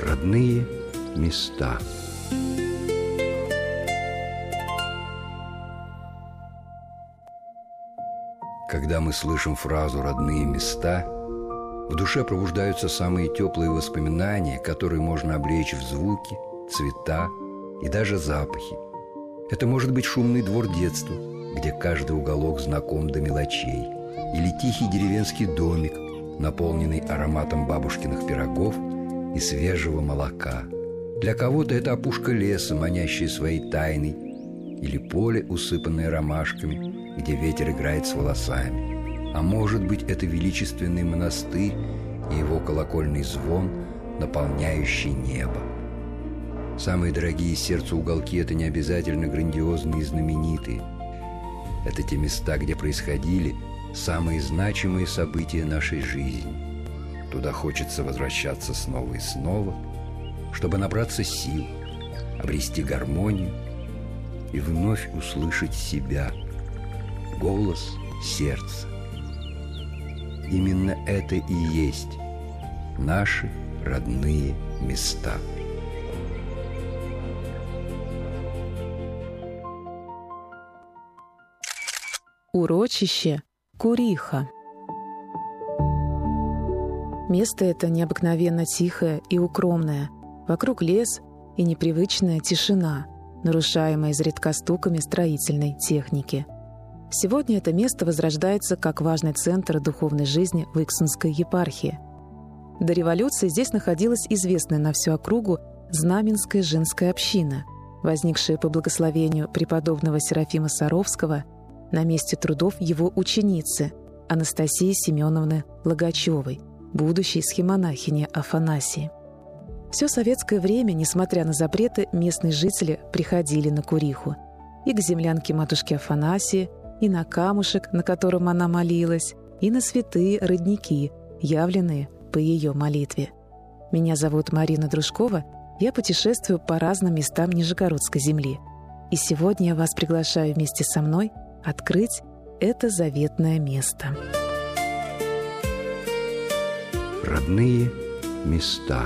Родные места. Когда мы слышим фразу «родные места», в душе пробуждаются самые теплые воспоминания, которые можно облечь в звуки, цвета и даже запахи. Это может быть шумный двор детства, где каждый уголок знаком до мелочей, или тихий деревенский домик, наполненный ароматом бабушкиных пирогов и свежего молока. Для кого-то это опушка леса, манящая своей тайной, или поле, усыпанное ромашками, где ветер играет с волосами. А может быть, это величественный монастырь и его колокольный звон, наполняющий небо. Самые дорогие сердцу уголки – это не обязательно грандиозные и знаменитые. Это те места, где происходили самые значимые события нашей жизни. Туда хочется возвращаться снова и снова, чтобы набраться сил, обрести гармонию и вновь услышать себя, голос сердца. Именно это и есть наши родные места. Урочище Куриха. Место это необыкновенно тихое и укромное. Вокруг лес и непривычная тишина, нарушаемая изредка стуками строительной техники. Сегодня это место возрождается как важный центр духовной жизни в Иксунской епархии. До революции здесь находилась известная на всю округу Знаменская женская община, возникшая по благословению преподобного Серафима Саровского на месте трудов его ученицы Анастасии Семеновны Логачевой, будущей схимонахини Афанасии. Все советское время, несмотря на запреты, местные жители приходили на Куриху. И к землянке матушки Афанасии, и на камушек, на котором она молилась, и на святые родники, явленные по ее молитве. Меня зовут Марина Дружкова, я путешествую по разным местам Нижегородской земли. И сегодня я вас приглашаю вместе со мной открыть это заветное место. Родные места.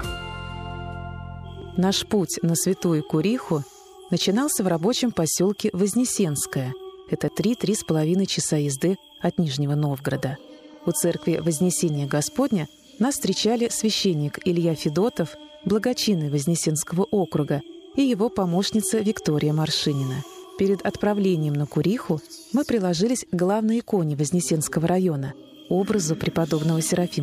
Наш путь на Святую Куриху начинался в рабочем поселке Вознесенское. Это 3-3,5 часа езды от Нижнего Новгорода. У церкви Вознесения Господня нас встречали священник Илья Федотов, благочинный Вознесенского округа, и его помощница Виктория Маршинина. Перед отправлением на Куриху мы приложились к главной иконе Вознесенского района – образу преподобного Серафима